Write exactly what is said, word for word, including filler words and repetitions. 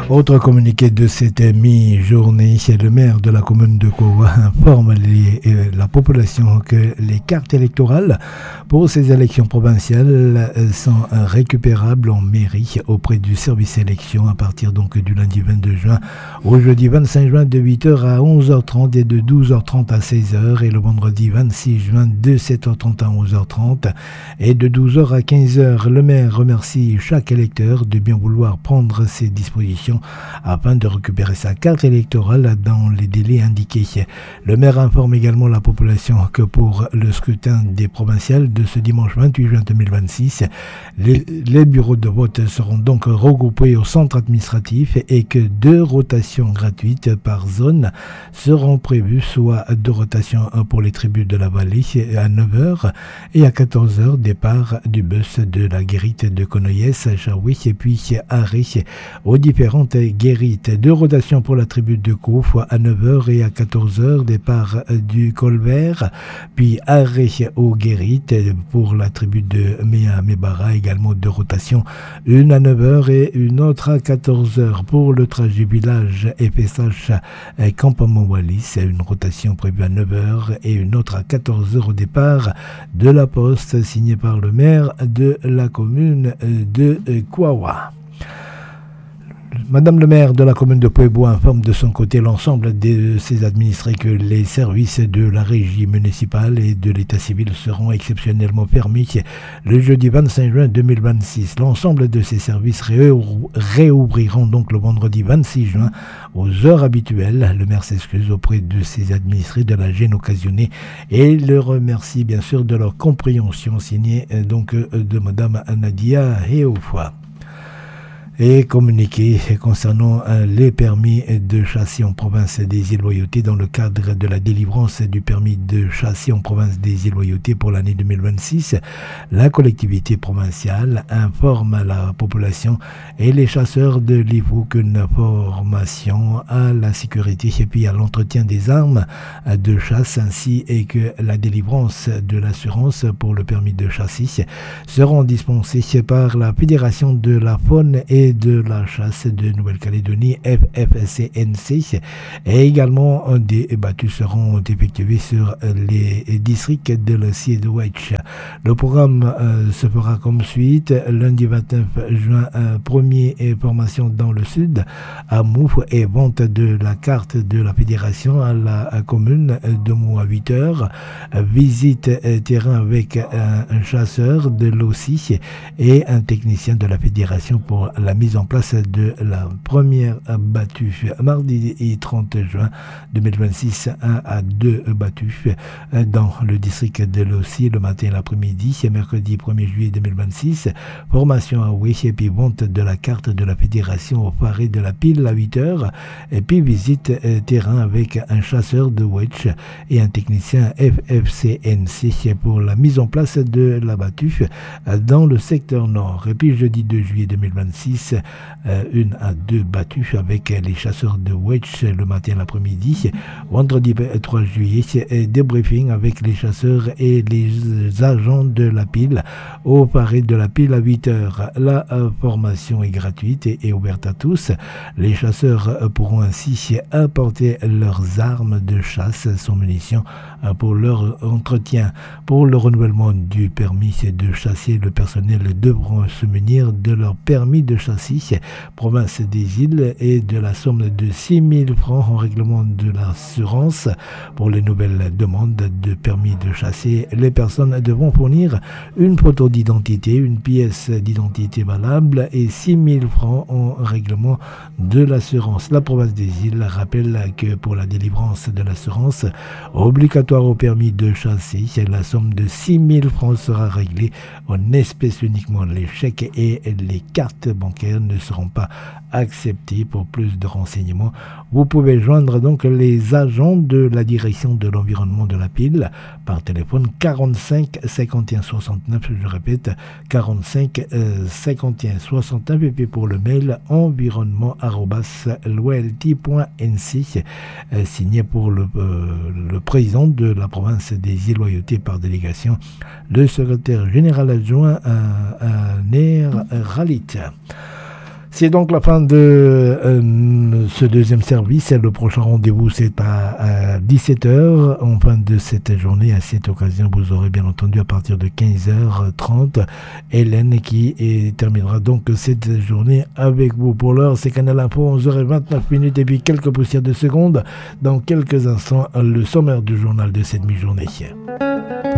Autre communiqué de cette mi-journée, le maire de la commune de Kowa informe les, euh, la population que les cartes électorales pour ces élections provinciales sont récupérables en mairie auprès du service élection à partir donc du lundi vingt-deux juin au jeudi vingt-cinq juin de huit heures à onze heures trente et de douze heures trente à seize heures et le vendredi vingt-six juin de sept heures trente à onze heures trente et de douze heures à quinze heures. Le maire remercie chaque électeur de bien vouloir prendre ses dispositions afin de récupérer sa carte électorale dans les délais indiqués. Le maire informe également la population que pour le scrutin des provinciales de ce dimanche vingt-huit juin deux mille vingt-six, les, les bureaux de vote seront donc regroupés au centre administratif et que deux rotations gratuites par zone seront prévues, soit deux rotations pour les tribus de la vallée à neuf heures et à quatorze heures, départ du bus de la guérite de Conoyes, Chaoui et puis arrêt aux différentes guérites. Deux rotations pour la tribu de Kouf à neuf heures et à quatorze heures, départ du Colvert, puis arrêt aux guérites pour la tribu de Mea Mebara, également deux rotations, une à neuf heures et une autre à quatorze heures. Pour le trajet village F S H Campement Wallis, une rotation prévue à neuf heures et une autre à quatorze heures au départ de la poste, signée par le maire de la commune de Kouawa. Madame le maire de la commune de Pueblo informe de son côté l'ensemble de ses administrés que les services de la régie municipale et de l'état civil seront exceptionnellement fermés le jeudi vingt-cinq juin deux mille vingt-six. L'ensemble de ces services réouvriront donc le vendredi vingt-six juin aux heures habituelles. Le maire s'excuse auprès de ses administrés de la gêne occasionnée et le remercie bien sûr de leur compréhension, signée donc de Madame Nadia Heoufwa. Et communiqué concernant les permis de chasser en province des Îles-Loyauté dans le cadre de la délivrance du permis de chasser en province des Îles-Loyauté pour l'année deux mille vingt-six, la collectivité provinciale informe la population et les chasseurs de l'I V O qu'une formation à la sécurité et puis à l'entretien des armes de chasse ainsi et que la délivrance de l'assurance pour le permis de chasser seront dispensées par la Fédération de la faune et de la chasse de Nouvelle-Calédonie, F F C N C, et également des battues seront effectuées sur les districts de l'Acier de Wedge. Le programme euh, se fera comme suite: lundi vingt-neuf juin, euh, premier formation dans le sud à Mouf et vente de la carte de la fédération à la à commune de Mou à huit heures, visite euh, terrain avec euh, un chasseur de l'O C I et un technicien de la fédération pour la mise en place de la première battue mardi trente juin deux mille vingt-six, un à deux battues dans le district de l'Ossi le matin et l'après-midi. Mercredi premier juillet deux mille vingt-six, formation à Oué et puis vente de la carte de la fédération au Faré de la Pile à huit heures et puis visite terrain avec un chasseur de Wedge et un technicien F F C N C pour la mise en place de la battue dans le secteur nord. Et puis jeudi deux juillet deux mille vingt-six, Euh, une à deux battues avec les chasseurs de Wedge le matin et l'après-midi. Vendredi trois juillet, débriefing avec les chasseurs et les agents de la pile au paré de la pile à huit heures. La euh, formation est gratuite et, et ouverte à tous. Les chasseurs euh, pourront ainsi apporter leurs armes de chasse sans munitions euh, pour leur entretien. Pour le renouvellement du permis de chasser, le personnel devront se munir de leur permis de chasser province des îles et de la somme de six mille francs en règlement de l'assurance. Pour les nouvelles demandes de permis de chasser, les personnes devront fournir une photo d'identité, une pièce d'identité valable et six mille francs en règlement de l'assurance. La province des îles rappelle que pour la délivrance de l'assurance obligatoire au permis de chasser, la somme de six mille francs sera réglée en espèces uniquement. Les chèques et les cartes bancaires ne seront pas acceptés. Pour plus de renseignements, vous pouvez joindre donc les agents de la direction de l'environnement de la pile par téléphone quarante-cinq cinquante et un soixante-neuf, je répète quarante-cinq cinquante et un soixante-neuf, et puis pour le mail environnement arobase loyalty point n c, euh, signé pour le, euh, le président de la province des Îles-Loyauté par délégation, le secrétaire général adjoint euh, euh, Ner Ralit. C'est donc la fin de euh, ce deuxième service. Le prochain rendez-vous, c'est à, à dix-sept heures. En fin de cette journée, à cette occasion, vous aurez bien entendu à partir de quinze heures trente Hélène qui et, terminera donc cette journée avec vous. Pour l'heure, c'est Canal Info, onze heures vingt-neuf minutes et puis quelques poussières de secondes. Dans quelques instants, le sommaire du journal de cette mi-journée.